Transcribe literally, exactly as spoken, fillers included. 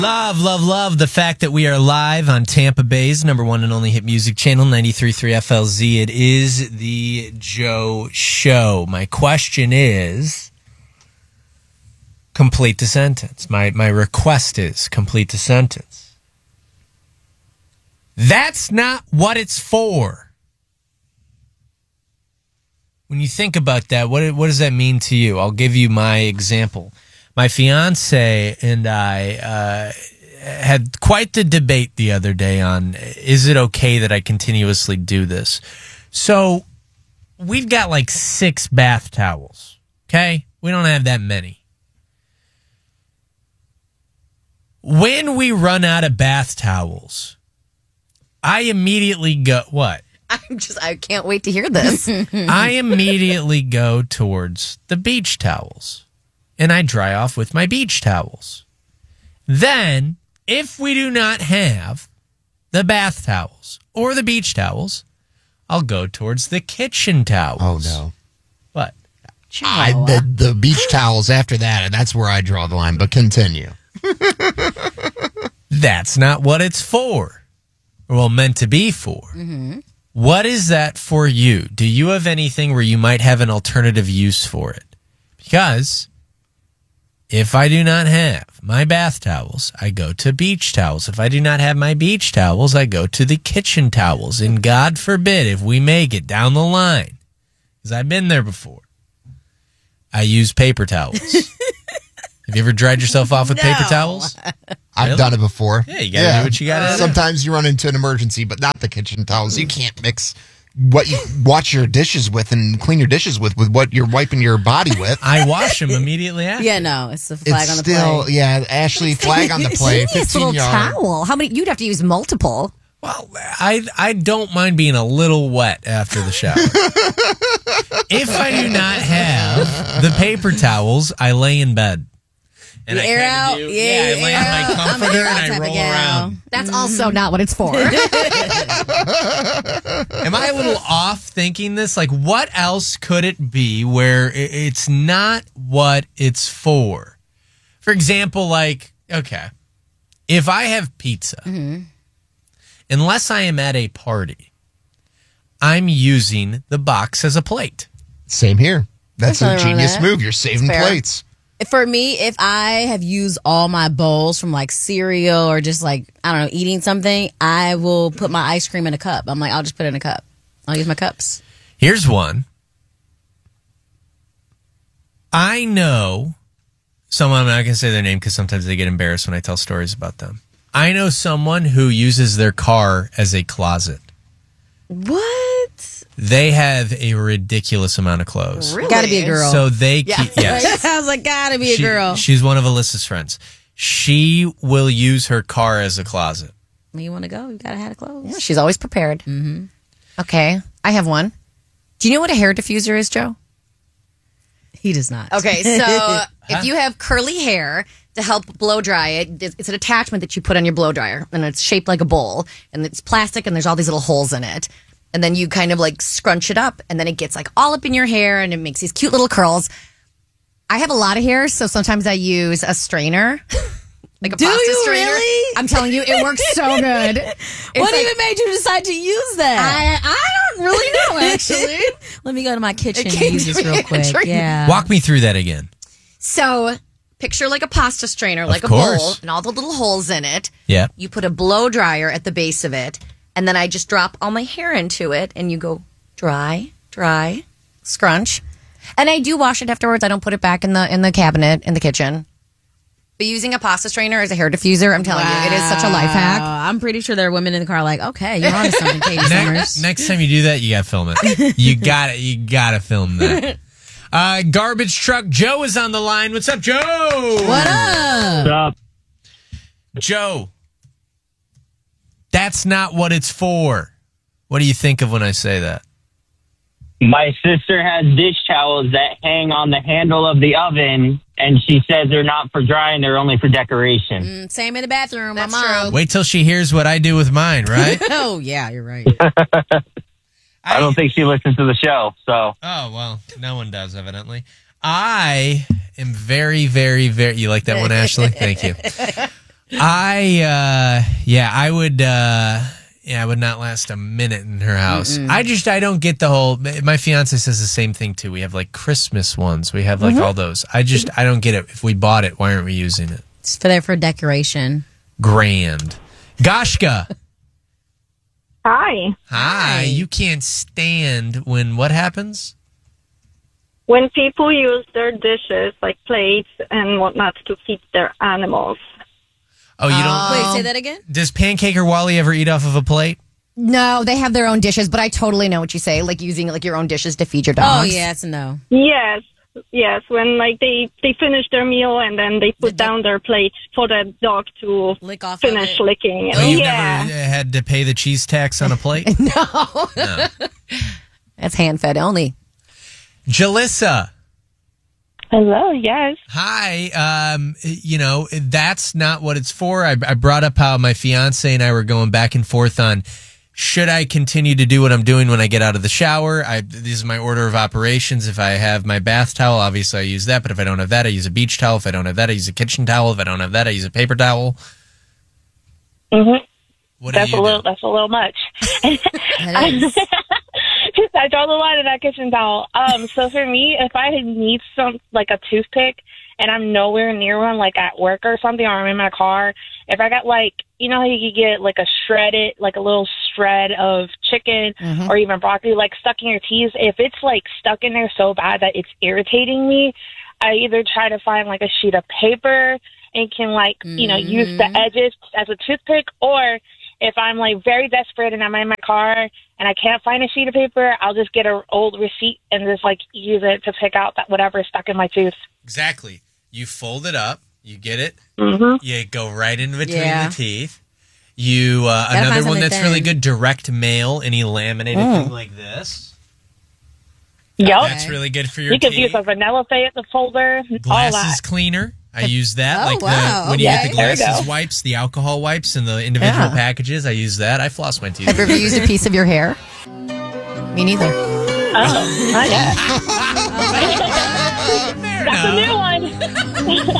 Love, love, love the fact that we are live on Tampa Bay's number one and only hit music channel, ninety-three point three F L Z. It is the Joe Show. My question is, complete the sentence. My, my request is, complete the sentence. That's not what it's for. When you think about that, what, what does that mean to you? I'll give you my example. My fiance and I uh, had quite the debate the other day on, is it okay that I continuously do this? So we've got like six bath towels, okay? We don't have that many. When we run out of bath towels, I immediately go, what? I'm just, I can't wait to hear this. I immediately go towards the beach towels. And I dry off with my beach towels. Then, if we do not have the bath towels or the beach towels, I'll go towards the kitchen towels. Oh, no. What? I, the, the beach towels after that, and that's where I draw the line, but continue. That's not what it's for. Well, meant to be for. Mm-hmm. What is that for you? Do you have anything where you might have an alternative use for it? Because if I do not have my bath towels, I go to beach towels. If I do not have my beach towels, I go to the kitchen towels. And God forbid, if we make it down the line, because I've been there before, I use paper towels. Have you ever dried yourself off with No. paper towels? I've Really? done it before. Yeah, you gotta do what you gotta do. Sometimes you run into an emergency, but not the kitchen towels. You can't mix what you wash your dishes with and clean your dishes with with what you're wiping your body with. I wash them immediately after. Yeah, no, it's the flag It's on the still, play. yeah, Ashley, flag on the play, It's a fifteen little yard. towel. How many? You'd have to use multiple. Well, I I don't mind being a little wet after the shower. If I do not have the paper towels, I lay in bed. And You I air kinda out, do, yeah, yeah, I you lay air on my out. I'm an comforter air out and I type of roll gal. around. That's also not what it's for. Am I a little off thinking this? Like, what else could it be where i- it's not what it's for? For example, like, okay, if I have pizza, Mm-hmm. unless I am at a party, I'm using the box as a plate. Same here. That's There's a nothing wrong with genius that. move. You're saving Fair. plates. For me, if I have used all my bowls from like cereal or just like, I don't know, eating something, I will put my ice cream in a cup. I'm like, I'll just put it in a cup. I'll use my cups. Here's one. I know someone, I'm not going to say their name because sometimes they get embarrassed when I tell stories about them. I know someone who uses their car as a closet. What? They have a ridiculous amount of clothes. Really? Gotta be a girl. So they Yeah. keep, yes. I was like, gotta be a She- girl. She's one of Alyssa's friends. She will use her car as a closet. When you want to go, you gotta have clothes. Yeah, she's always prepared. Mm-hmm. Okay, I have one. Do you know what a hair diffuser is, Joe? He does not. Okay, so if you have curly hair to help blow dry it, it's an attachment that you put on your blow dryer, and it's shaped like a bowl, and it's plastic, and there's all these little holes in it. And then you kind of like scrunch it up, and then it gets like all up in your hair, and it makes these cute little curls. I have a lot of hair, so sometimes I use a strainer. Like a Do pasta you strainer. really? I'm telling you, it works so good. What like- even made you decide to use that? I, I don't really know, actually. Let me go to my kitchen and Okay, use this give me real a quick. drink. Yeah. Walk me through that again. So, picture like a pasta strainer, like a course. bowl, and all the little holes in it. Yeah. You put a blow dryer at the base of it, and then I just drop all my hair into it, and you go dry, dry, scrunch. And I do wash it afterwards. I don't put it back in the in the cabinet in the kitchen. But using a pasta strainer as a hair diffuser, I'm telling you, it is such a life hack. Wow. I'm pretty sure there are women in the car like, okay, you're on to something, Katie Next, Summers. next time you do that, you got to film it. You got to You got to film that. Uh, Garbage Truck Joe is on the line. What's up, Joe? What up? What's up? Joe, that's not what it's for. What do you think of when I say that? My sister has dish towels that hang on the handle of the oven, and she says they're not for drying, they're only for decoration. Mm, Same in the bathroom. That's my mom. true. Wait till she hears what I do with mine, right? Oh, yeah, you're right. I don't think she listens to the show, so. Oh, well, no one does, evidently. I am very, very, very... You like that one, Ashley? Thank you. I, uh, yeah, I would, uh, yeah, I would not last a minute in her house. Mm-mm. I just, I don't get the whole, my fiance says the same thing too. We have like Christmas ones. We have like Mhm. all those. I just, I don't get it. If we bought it, why aren't we using it? It's for there for decoration. Grand. Goshka. Hi. Hi. You can't stand when what happens? When people use their dishes, like plates and whatnot, to feed their animals. Oh, you don't. Wait, say that again? Does Pancake or Wally ever eat off of a plate? No, they have their own dishes, but I totally know what you say, like using like your own dishes to feed your Oh, dogs. yeah, it's a no. Yes, yes. When like they they finish their meal and then they put down their plate for the dog to lick off finish licking. Oh, you've yeah. never uh, had to pay the cheese tax on a plate? No. No. That's hand fed only. Jalissa. Hello, yes. Hi. Um, you know, that's not what it's for. I, I brought up how my fiance and I were going back and forth on should I continue to do what I'm doing when I get out of the shower. I, this is my order of operations. If I have my bath towel, obviously I use that. But if I don't have that, I use a beach towel. If I don't have that, I use a kitchen towel. If I don't have that, I use a paper towel. Mm-hmm. What do that's you a do? little. That's a little much. I draw the line at that kitchen towel. Um, so for me, if I need some like a toothpick and I'm nowhere near one, like at work or something, or I'm in my car, if I got like, you know how you could get like a shredded, like a little shred of chicken Mhm. or even broccoli, like stuck in your teeth. If it's like stuck in there so bad that it's irritating me, I either try to find like a sheet of paper and can like, you know, use the edges as a toothpick, or if I'm like very desperate and I'm in my car and I can't find a sheet of paper, I'll just get an old receipt and just like use it to pick out that whatever is stuck in my tooth. Exactly. You fold it up. You get it. Mm-hmm. You go right in between Yeah. the teeth. You uh, Gotta find another one something that's really thin. good. Direct mail. Any laminated Mm. thing like this. Yep. That's really good for your You could teeth. use a vanilla fa- the folder, all Glasses that. cleaner. I use that. Oh, like wow, the when you okay. get the There we glasses go. wipes, the alcohol wipes, and the individual Yeah. packages. I use that. I floss my teeth. Have you ever used a piece of your hair? Me neither. Oh, not yet. That's a new one.